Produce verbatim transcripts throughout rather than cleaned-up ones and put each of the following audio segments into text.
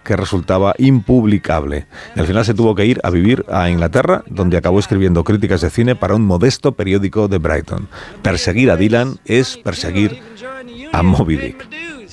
que resultaba impublicable. Y al final se tuvo que ir a vivir a Inglaterra, donde acabó escribiendo críticas de cine para un modesto periódico de Brighton. Perseguir a Dylan es perseguir a Moby Dick.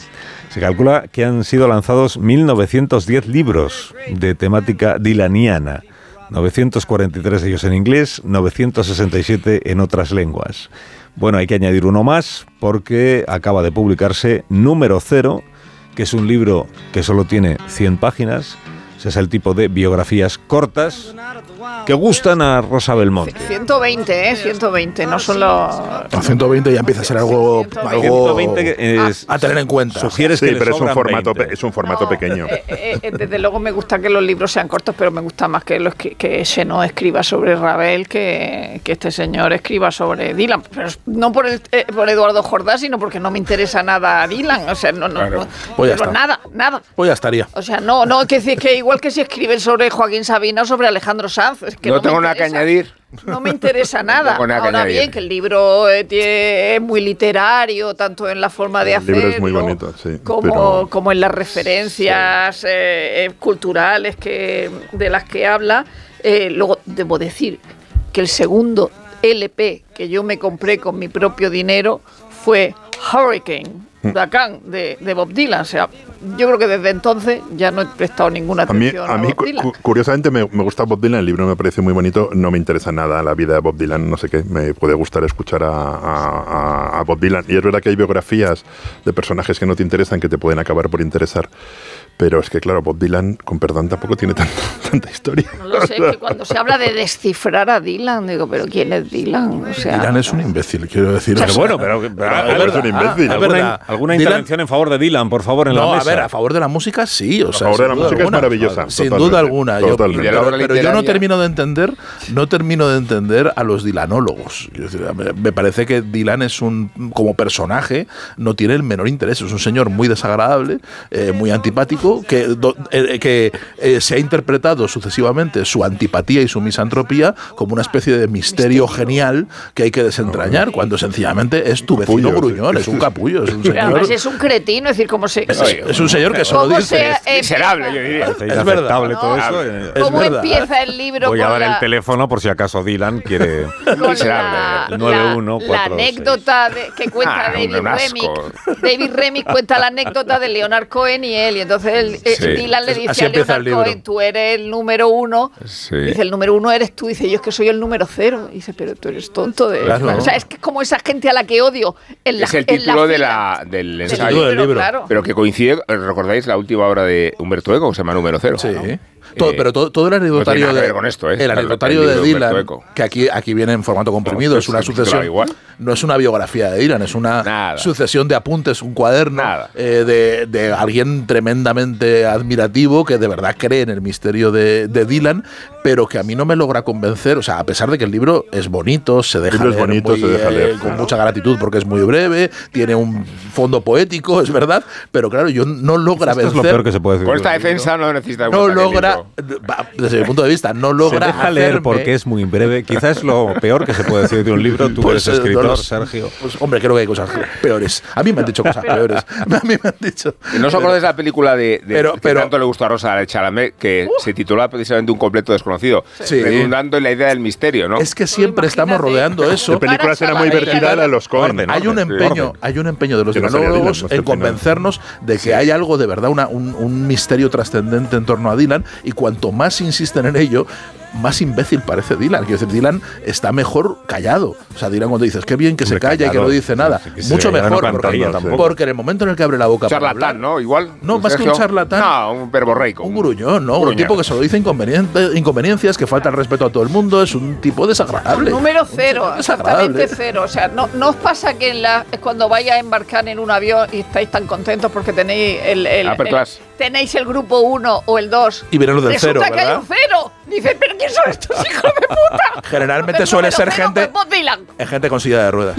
Se calcula que han sido lanzados mil novecientos diez libros de temática dylaniana, novecientos cuarenta y tres de ellos en inglés, novecientos sesenta y siete en otras lenguas. Bueno, hay que añadir uno más porque acaba de publicarse Número Cero, que es un libro que solo tiene cien páginas. Ese es el tipo de biografías cortas que gustan a Rosa Belmonte. ciento veinte, ¿eh? ciento veinte, no solo... A ciento veinte ya empieza a ser algo, algo ciento veinte es, a tener en cuenta. Sugieres sí, que pero es un formato, veinte. es un formato No, pequeño. Eh, eh, desde luego me gusta que los libros sean cortos, pero me gusta más que, los que, que Xenó escriba sobre Ravel que, que este señor escriba sobre Dylan. Pero no por, el, eh, por Eduardo Jordá, sino porque no me interesa nada Dylan. O sea, no, no, claro. no Pues ya pero está. nada, nada. Pues ya estaría. O sea, no, no, que, que igual que si escriben sobre Joaquín Sabina o sobre Alejandro Sanz. Es que no, no tengo me nada que interesa. añadir. No me interesa nada. No tengo nada que Ahora añadir. bien, que el libro eh, tiene, es muy literario, tanto en la forma de El hacerlo, libro es muy bonito, sí, como, pero- como en las referencias eh, eh, culturales que, de las que habla. Eh, luego, debo decir que el segundo L P que yo me compré con mi propio dinero fue Hurricane, Huracán, de, de Bob Dylan. O sea, yo creo que desde entonces ya no he prestado ninguna A mí, atención a, a mí Bob cu- Dylan. cu- curiosamente, me, me gusta Bob Dylan, el libro me parece muy bonito, no me interesa nada la vida de Bob Dylan, no sé qué, me puede gustar escuchar a, a- a- a Bob Dylan. Y es verdad que hay biografías de personajes que no te interesan, que te pueden acabar por interesar, pero es que, claro, Bob Dylan, con perdón, tampoco tiene tanto, tanta historia. No lo sé, que cuando se habla de descifrar a Dylan, digo, ¿pero quién es Dylan? O sea, Dylan es un imbécil, quiero decir. Pero O sea, bueno, pero, pero Ah, a es ver, verdad, un imbécil. es ¿Alguna, verdad. alguna Dylan- intervención en favor de Dylan, por favor, en no, la a mesa? ver, a favor de la música sí, o sea, favor de sin la duda música es alguna. maravillosa, Sin totalmente, duda alguna. Yo- totalmente. Y de la pero, obra pero yo no literaria. termino de entender, no termino de entender a los Dylanólogos. Quiero decir, me- me parece que Dylan es un, como personaje, no tiene el menor interés. Es un señor muy desagradable, eh, muy antipático, que, do- eh, que eh, se ha interpretado sucesivamente su antipatía y su misantropía como una especie de misterio genial que hay que desentrañar, cuando sencillamente es tu vecino Capullo, gruñón, sí. es un capullo, es un pero señor. además es un cretino, es decir, como se... Es, es un señor que solo ¿Cómo dice. se, eh, Miserable, yo diría. Parece Es inaceptable verdad. todo No, eso. eh. es ¿Cómo verdad. empieza el libro Voy a con dar la, el teléfono por si acaso Dylan quiere... con Miserable. la, El nueve uno la- la cuatro dos seis. anécdota de, que cuenta Ah, David un asco. Remick? David Remick cuenta la anécdota de Leonard Cohen y él, y entonces él, eh, Sí. Dylan le Así dice a empieza el Leonard libro. Cohen, tú eres el número uno. Sí. Dice, el número uno eres tú. Dice, yo es que soy el número cero. Dice, pero tú eres tonto. De... Claro. O sea, es que como esa gente a la que odio en la Es el en la título de fila. la, del Del ensayo. título del libro. claro. Pero que coincide, ¿recordáis la última obra de Humberto Eco, que se llama Número Cero? Sí. ¿no? Todo, Eh, pero todo, todo el anecdotario no tiene nada que de ver con esto, ¿eh? el El- anecdotario el de libro de Humberto Dylan, Eco. que aquí, aquí viene en formato comprimido, No, es una se titula sucesión. igual. No es una biografía de Dylan, es una Nada. sucesión de apuntes, un cuaderno Nada. eh, de, de alguien tremendamente admirativo que de verdad cree en el misterio de, de Dylan, pero que a mí no me logra convencer. O sea, a pesar de que el libro es bonito, se deja libro es leer, bonito, muy, se deja eh, leer, con claro. mucha gratitud porque es muy breve, tiene un fondo poético, es verdad, pero claro, yo no logra Esto es vencer. lo peor que se puede decir. Con esta de un libro. defensa no necesita no un logra, va, desde mi punto de vista, no Se logra deja leer hacerme- porque es muy breve. Quizás es lo peor que se puede decir de un libro. Tú Pues, eres eh, no escritor, lo sé. Sergio. Pues hombre, creo que hay cosas peores. A mí me han dicho cosas peores. A mí me han dicho. ¿No os acordáis de la película de, de Pero- que pero- tanto le gustó a Rosa Chalamet, que se titulaba precisamente Un completo desconocido, Sí. redundando en la idea del misterio, ¿no? Es que siempre Imagínate. estamos rodeando eso. De películas era muy vertical a los Coen. Orden, Hay un orden, empeño, orden. hay un empeño de los Que no salía dialogos Dylan, no sé en el final. convencernos de que hay algo de verdad, una- un, un misterio trascendente en torno a Dylan, y cuanto más insisten en ello, más imbécil parece Dylan. Quiero decir, Dylan está mejor callado. O sea, Dylan cuando dices, qué bien que se Hombre, calla y que callado. no dice nada. Sí, que se Mucho callado no mejor, cantaría porque, tampoco. porque en el momento en el que abre la boca para hablar, Charlatán, ¿no? Igual. No, más que un Sergio. charlatán. No, un verborreico. un gruñón, ¿no? Un gruñón. tipo que solo dice inconveniente- inconveniencias, que falta el respeto a todo el mundo, es un tipo desagradable. Número Un cero, tipo desagradable. exactamente cero. O sea, no, no os pasa que en la, cuando vais a embarcar en un avión y estáis tan contentos porque tenéis el, el- Upper el- class. tenéis el grupo uno o el dos. Y vienen los del Resulta cero, que hay ¿verdad? un cero. Dicen, ¿pero quién son estos hijos de puta? Generalmente Pues suele número ser cero, gente, pues Bob Dylan. es gente con silla de ruedas.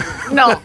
No.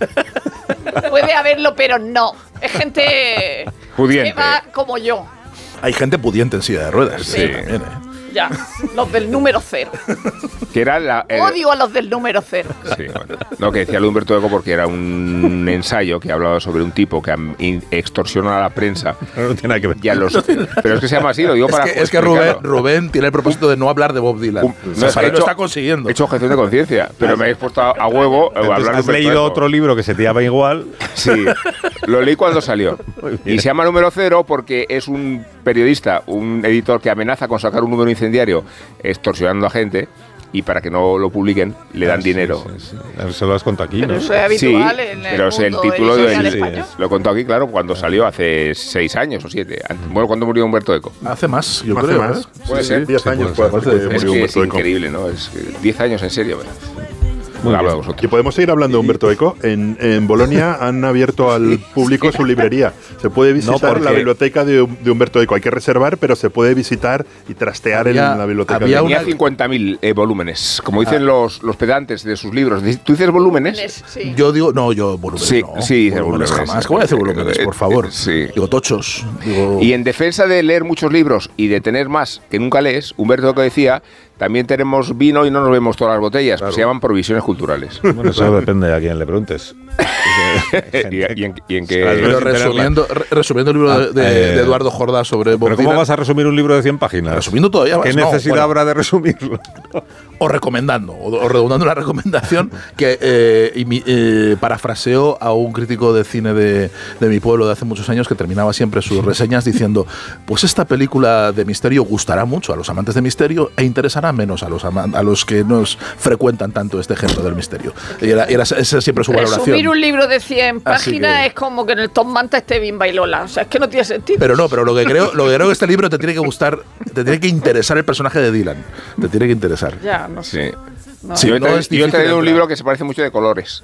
Puede haberlo, pero no. Es gente Pudiente. que va como yo. Hay gente pudiente en silla de ruedas. Sí. También, ¿eh? Ya, los del número cero. Que era la, el, Odio a los del número cero. Sí, bueno. No, que decía Humberto Eco porque era un ensayo que hablaba sobre un tipo que extorsiona a la prensa. No tiene nada que ver. Y a los, pero es que se llama así, lo digo Es para... que, es que Rubén, Rubén tiene el propósito de no hablar de Bob Dylan. Um, O no, sea, es que lo he hecho- está consiguiendo. He hecho objeción de conciencia, pero me habéis puesto a, a huevo a Entonces, hablar de has Humberto leído Eco. otro libro que se te llama igual. Sí, lo leí cuando salió. Y se llama Número Cero porque es un periodista, un editor que amenaza con sacar un número incendiario extorsionando a gente y para que no lo publiquen le dan Ah, sí, dinero. sí, sí. Eso lo has contado aquí, Pero ¿no? eso es Sí, habitual en el pero es el mundo título editorial del... español. Lo he contado aquí, claro, cuando salió hace seis años o siete. Bueno, cuando murió Humberto Eco. Hace más, yo Hace creo. más. ¿eh? Puede Sí, ser. diez Sí, años puede fue ser. hace que Es murió que es Humberto Eco. increíble, ¿no? Es que diez años en serio. ¿verdad? Muy Habla bien. de vosotros. Y podemos seguir hablando de Humberto Eco. En, en Bolonia han abierto al público su librería. Se puede visitar porque- la biblioteca de, de Humberto Eco. Hay que reservar, pero se puede visitar y trastear Había- en la biblioteca. había de- una- Tenía cincuenta mil eh, volúmenes, como dicen los, los pedantes de sus libros. ¿Tú dices volúmenes? Sí. Yo digo, no, yo volúmenes Sí, no. sí, dice volúmenes volúmenes. jamás. ¿Cómo voy a decir volúmenes, por favor? Sí. Digo tochos. Digo, Y en defensa de leer muchos libros y de tener más que nunca lees, Humberto Eco decía, también tenemos vino y no nos vemos todas las botellas. Pues se llaman provisiones culturales. Bueno, eso depende a quién le preguntes. y, y en, y en Se las que... pero tenerla. resumiendo, re- resumiendo el libro de, de- Ah, eh, de Eduardo Jordá sobre Bob Pero ¿cómo Dylan, vas a resumir un libro de cien páginas? resumiendo todavía más, ¿Qué no, necesidad bueno. habrá de resumirlo? o recomendando, o, o redundando una recomendación que eh, imi- eh, parafraseo a un crítico de cine de, de mi pueblo de hace muchos años que terminaba siempre sus reseñas diciendo, pues esta película de misterio gustará mucho a los amantes de misterio e interesará menos a los, ama- a los que nos frecuentan tanto este género del misterio. Y era, y era esa siempre su Resumir valoración. un libro de cien Así páginas que- es como que en el Tom Manta esté Bimba y Lola. O sea, es que no tiene sentido. Pero no, pero lo que creo, lo que creo que este libro te tiene que gustar, te tiene que interesar el personaje de Dylan. Te tiene que interesar. Ya, no sé. Sí. No. Sí, yo he no traído, es yo he difícil traído un entrar. libro que se parece mucho de colores.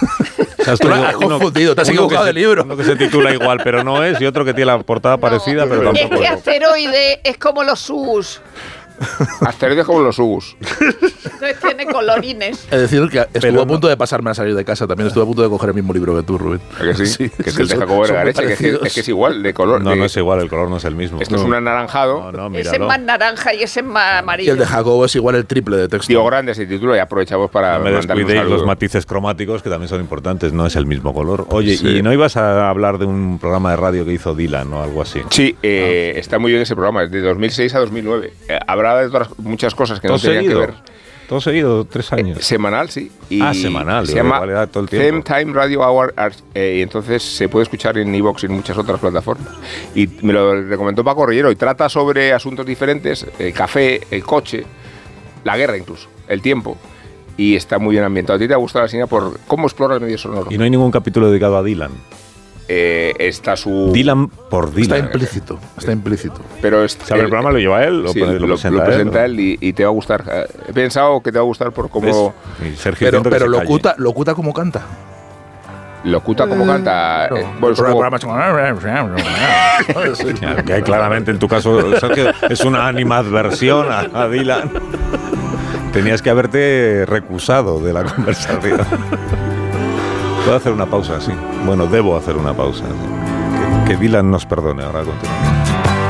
O sea, Tú uno- has uno- confundido, te has uno equivocado que de se- libro. Uno que se titula igual, pero no es, y otro que tiene la portada parecida, pero Es tampoco que es. asteroide es como los sus. Asteroides como los Ugus. Entonces tiene colorines. Es decir, que estuvo Pero a punto de pasarme a salir de casa. También estuve a punto de coger el mismo libro que tú, Rubén. ¿A que sí? que es el de son- Jacobo son muy Vergareche, que es, que- parecidos. es que es igual, de color. No, de- no es igual, el color no es el mismo. Esto es un anaranjado. No, no, Ese es míralo. más naranja y ese es más Y amarillo. el de Jacobo es igual el triple de texto. Tío Grande se titula y aprovechamos para No me mandarle un descuidéis saludo. los matices cromáticos, que también son importantes, no es el mismo color. Oye, Sí. ¿y no ibas a hablar de un programa de radio que hizo Dylan o algo así? Sí, eh, está muy bien ese programa, es de dos mil seis a dos mil nueve. Eh, habrá de otras, muchas cosas que no ¿Todo tenían seguido? que ver. ¿Todo seguido? ¿Tres años? Eh, semanal, sí. Y Ah, semanal, Se digo, llama igual era todo el Them tiempo. Time Radio Hour. Art- eh, y entonces se puede escuchar en iVoox y en muchas otras plataformas. Y me lo recomendó Paco Rillero y trata sobre asuntos diferentes, el café, el coche, la guerra incluso, el tiempo. Y está muy bien ambientado. ¿A ti te ha gustado la señal por cómo explora el medio sonoro? Y no hay ningún capítulo dedicado a Dylan. Eh, está su... Dylan por Está Dylan. implícito. Está implícito. Pero es, O sea, el programa lo lleva él, lo, sí, lo lo, presenta, lo él, presenta ¿no? él y, y te va a gustar. Eh, He pensado que te va a gustar por cómo ¿Ves? Y Sergio Pero, diciendo que pero se calle. locuta, locuta como canta. locuta, cómo canta. Claro. Eh, bueno, El supongo- programa es como- Sí. Ya, que hay claramente en tu caso, Sergio, es una animadversión a, a Dylan. Tenías que haberte recusado de la conversación. Puedo hacer una pausa, sí. Bueno, debo hacer una pausa. Sí. Que, que Dylan nos perdone, ahora continuamos.